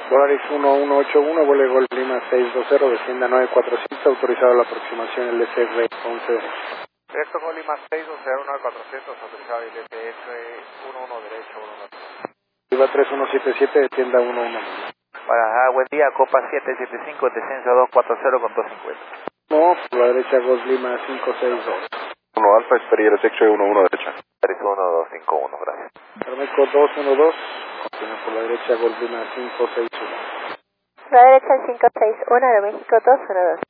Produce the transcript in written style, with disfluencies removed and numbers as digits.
Volaris 1181, vuelo Golf Lima 620, descienda 9400, autorizado la aproximación LCR 11. Directo Golf Lima 620, 9400, autorizado LCS 11 derecho, 11. Viva 3177, descienda 11. Para buen día, Copa 775, descenso 240 con 250. No, por la derecha Golf Lima 562. 1 Alfa, Esperier X-Ray 11 derecha. 31251, gracias. Armeco 212, continúa por la derecha Golf Lima 561. La derecha 561 de México 212.